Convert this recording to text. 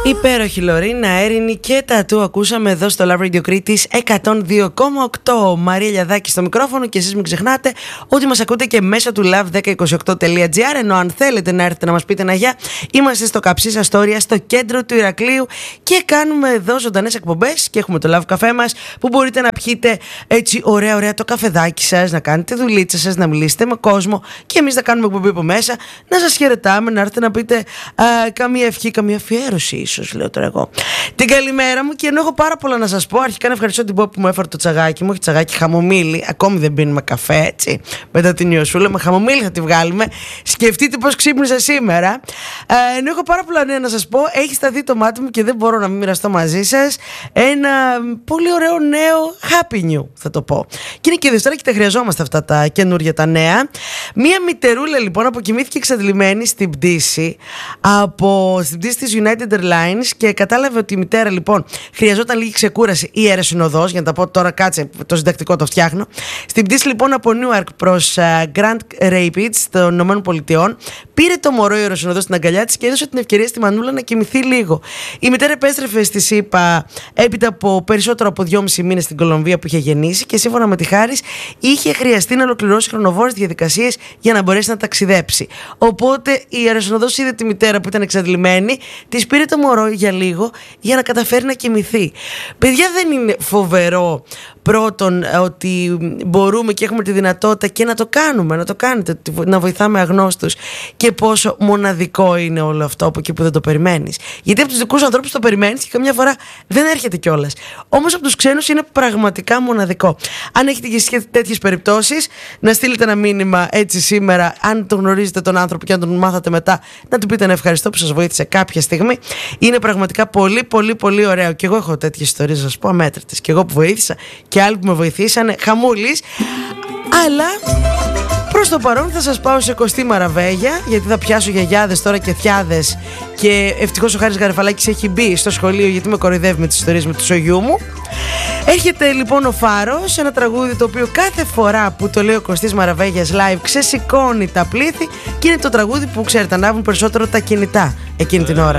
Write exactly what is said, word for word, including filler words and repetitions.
Υπέροχη Λωρίνα, Έρινη και Τατού ακούσαμε εδώ στο Love Radio Κρήτης εκατόν δύο κόμμα οκτώ. Μαρία Λιαδάκη στο μικρόφωνο και εσείς μην ξεχνάτε ότι μας ακούτε και μέσω του λαβ δέκα είκοσι οκτώ τελεία τζι άρ, ενώ αν θέλετε να έρθετε να μας πείτε ένα γεια, είμαστε στο Καψίσα Στόρια, στο κέντρο του Ηρακλείου και κάνουμε εδώ ζωντανές εκπομπές και έχουμε το Love Καφέ μας που μπορείτε να πιείτε έτσι ωραία ωραία το καφεδάκι σας, να κάνετε δουλίτσα σας, να μιλήσετε με κόσμο και εμείς να κάνουμε εκπομπή από μέσα, να σας χαιρετάμε, να έρθετε να πείτε α, καμία ευχή, καμία αφιέρωση ίσως, λέω τώρα εγώ. Την καλημέρα μου και ενώ έχω πάρα πολλά να σας πω, αρχικά να ευχαριστώ την Πόπη που μου έφερε το τσαγάκι μου. Έχει τσαγάκι χαμομήλι, ακόμη δεν πίνουμε καφέ, έτσι. Μετά την Ιωσούλα, με χαμομήλι θα τη βγάλουμε. Σκεφτείτε πώς ξύπνησα σήμερα. Ε, ενώ έχω πάρα πολλά νέα να σας πω, έχει σταθεί το μάτι μου και δεν μπορώ να μην μοιραστώ μαζί σας ένα πολύ ωραίο νέο happy new, θα το πω. Και είναι και Δευτέρα και τα χρειαζόμαστε αυτά τα καινούργια τα νέα. Μία μητερούλα λοιπόν αποκοιμήθηκε εξαντλημένη στην πτήση, από, στην πτήση της United Airlines και κατάλαβε ότι η μητέρα λοιπόν χρειαζόταν λίγη ξεκούραση ή αεροσυνοδός, για να τα πω τώρα, κάτσε, το συντακτικό το φτιάχνω. Στην πτήση λοιπόν από Newark προς uh, Grand Rapids των ΗΠΑ, πήρε το μωρό η αεροσυνοδός στην αγκαλιά της και έδωσε την ευκαιρία στη μανούλα να κοιμηθεί λίγο. Η μητέρα επέστρεφε στη ΣΥΠΑ έπειτα από περισσότερο από δυόμισι μήνες στην Κολομβία που είχε γεννήσει και σύμφωνα με τη Χάρις είχε χρειαστεί να ολοκληρώσει χρονοβόρες διαδικασίες για να μπορέσει να ταξιδέψει. Οπότε η αεροσυνοδός είδε τη μητέρα που ήταν εξαντλημένη, της πήρε το μωρό για λίγο για να καταφέρει να κοιμηθεί. Παιδιά, δεν είναι φοβερό πρώτον ότι μπορούμε και έχουμε τη δυνατότητα και να το κάνουμε, να το κάνετε, να βοηθάμε αγνώστους, και πόσο μοναδικό είναι όλο αυτό από εκεί που δεν το περιμένεις. Γιατί από τους δικούς ανθρώπους το περιμένεις και καμιά φορά δεν έρχεται κιόλας. Όμως από τους ξένους είναι πραγματικά μοναδικό. Αν έχετε και τέτοιες περιπτώσεις, να στείλετε ένα μήνυμα έτσι σήμερα, αν τον γνωρίζετε τον άνθρωπο και αν τον μάθατε μετά, να του πείτε ένα ευχαριστώ που σας βοήθησε κάποια στιγμή. Είναι πραγματικά πολύ πολύ πολύ ωραίο. Και εγώ έχω τέτοιες ιστορίες να σας πω αμέτρητες. Και εγώ που βοήθησα και άλλοι που με βοηθήσανε, χαμούλης. Αλλά προς το παρόν θα σας πάω σε Κωστή Μαραβέγια, γιατί θα πιάσω γιαγιάδες τώρα και θιάδες. Και ευτυχώς ο Χάρης Γαρεφαλάκης έχει μπει στο σχολείο, γιατί με κοροϊδεύει με τις ιστορίες με του σογιού μου. Έρχεται λοιπόν ο Φάρος, ένα τραγούδι το οποίο κάθε φορά που το λέει ο Κωστής Μαραβέγιας live ξεσηκώνει τα πλήθη και είναι το τραγούδι που ξέρετε, ανάβουν περισσότερο τα κινητά εκείνη την ώρα.